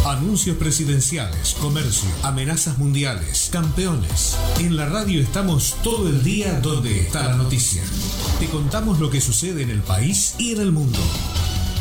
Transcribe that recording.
Anuncios presidenciales, comercio, amenazas mundiales, campeones. En la radio estamos todo el día donde está la noticia. Te contamos lo que sucede en el país y en el mundo.